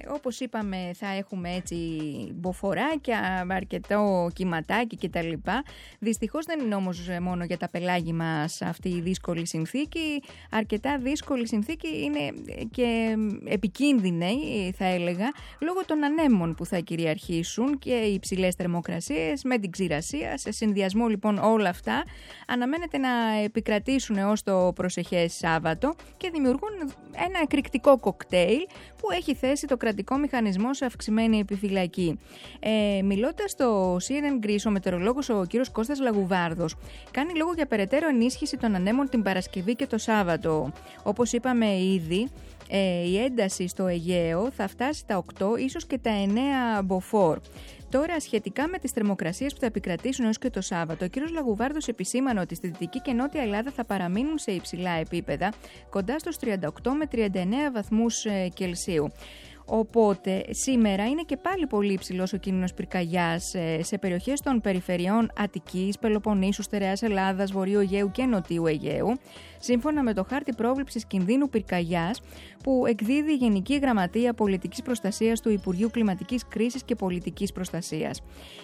όπως είπαμε, θα έχουμε έτσι μποφοράκια, αρκετό κυματάκι κτλ. Δυστυχώς δεν είναι όμως μόνο για τα πελάγη μας αυτή η δύσκολη συνθήκη. Αρκετά δύσκολη συνθήκη είναι και επικίνδυνη, θα έλεγα, λόγω των ανέμων που θα κυριαρχήσουν και οι υψηλές θερμοκρασίες με την ξηρασία. Σε συνδυασμό λοιπόν όλα αυτά αναμένεται να επικρατήσουν ως το προσεχές Σάββατο και δημιουργούν ένα εκρηκτικό κοκτέιλ που έχει θέσει το κρατικό μηχανισμό σε αυξημένη επιφυλακή. Μιλώντας στο CNN Greece, ο μετεωρολόγος ο κύριος Κώστας Λαγουβάρδος κάνει λόγο για περαιτέρω ενίσχυση των ανέμων την Παρασκευή και το Σάββατο. Όπως είπαμε ήδη, η ένταση στο Αιγαίο θα φτάσει τα 8, ίσως και τα 9 μποφόρ. Τώρα, σχετικά με τις θερμοκρασίες που θα επικρατήσουν έως και το Σάββατο, ο κ. Λαγουβάρδος επισήμανε ότι στη Δυτική και Νότια Ελλάδα θα παραμείνουν σε υψηλά επίπεδα, κοντά στους 38 με 39 βαθμούς Κελσίου. Οπότε σήμερα είναι και πάλι πολύ υψηλός ο κίνδυνος πυρκαγιάς σε περιοχές των περιφερειών Αττικής, Πελοποννήσου, Στερεάς Ελλάδας, Βορείου Αιγαίου και Νοτιού Αιγαίου, σύμφωνα με το χάρτη πρόβλεψης κινδύνου πυρκαγιάς που εκδίδει η Γενική Γραμματεία Πολιτικής Προστασίας του Υπουργείου Κλιματικής Κρίσης και Πολιτικής Προστασίας.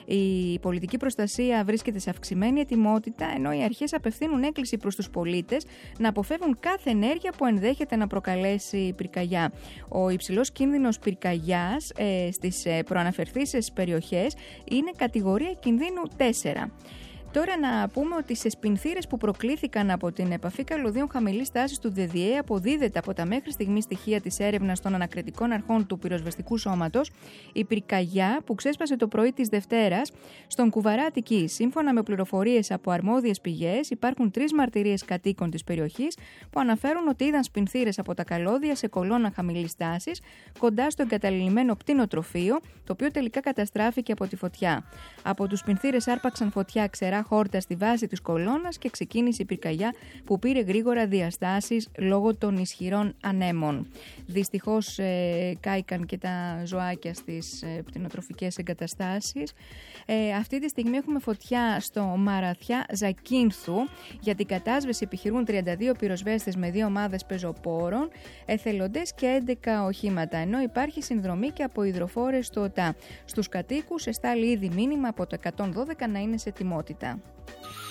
Η πολιτική προστασία βρίσκεται σε αυξημένη ετοιμότητα, ενώ οι αρχές απευθύνουν έκκληση προς τους πολίτες να αποφεύγουν κάθε ενέργεια που ενδέχεται να προκαλέσει πυρκαγιά. Ο υψηλός κίνδυνος πυρκαγιάς στις προαναφερθήσεις περιοχές είναι κατηγορία κινδύνου 4. Τώρα να πούμε ότι σε σπινθήρες που προκλήθηκαν από την επαφή καλωδίων χαμηλής τάσης του ΔΔΕ αποδίδεται από τα μέχρι στιγμή στοιχεία της έρευνας των ανακριτικών αρχών του πυροσβεστικού σώματος η πυρκαγιά που ξέσπασε το πρωί της Δευτέρας στον Κουβαρά Αττικής. Σύμφωνα με πληροφορίες από αρμόδιες πηγές, υπάρχουν 3 μαρτυρίες κατοίκων της περιοχής που αναφέρουν ότι είδαν σπινθήρες από τα καλώδια σε κολόνα χαμηλής τάσης κοντά στο εγκαταλειμμένο πτηνοτροφείο, το οποίο τελικά καταστράφηκε από τη φωτιά. Από τους σπινθήρες άρπαξαν φωτιά ξερά χόρτα στη βάση της κολόνας και ξεκίνησε η πυρκαγιά που πήρε γρήγορα διαστάσεις λόγω των ισχυρών ανέμων. Δυστυχώς κάηκαν και τα ζωάκια στις πτηνοτροφικές εγκαταστάσεις. Αυτή τη στιγμή έχουμε φωτιά στο Μαραθιά Ζακίνθου. Για την κατάσβεση επιχειρούν 32 πυροσβέστες με 2 ομάδες πεζοπόρων, εθελοντές και 11 οχήματα, ενώ υπάρχει συνδρομή και από υδροφόρες στο ΟΤΑ. Στους κατοίκους εστάλει ήδη μήνυμα από το 112 να είναι σε ετοιμότητα.